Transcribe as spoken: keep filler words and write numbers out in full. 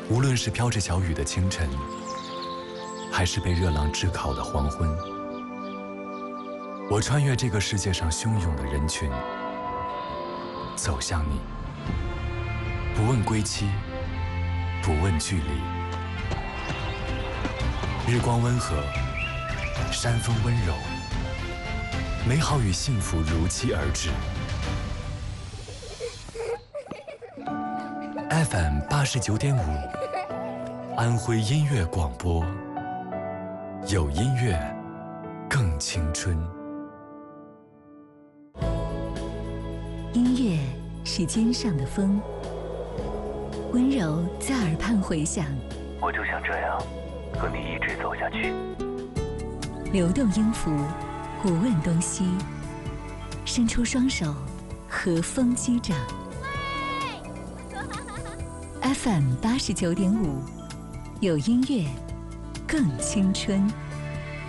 无论是飘着小雨的清晨，还是被热浪炙烤的黄昏，我穿越这个世界上汹涌的人群，走向你，不问归期，不问距离。日光温和，山风温柔，美好与幸福如期而至。F M 八十九点五，安徽音乐广播，有音乐，更青春。 音乐是肩上的风，温柔在耳畔回响。 我就想这样和你一直走下去。 流动音符，不问东西，伸出双手，和风击掌。F M 八十九点五，有音乐，更青春。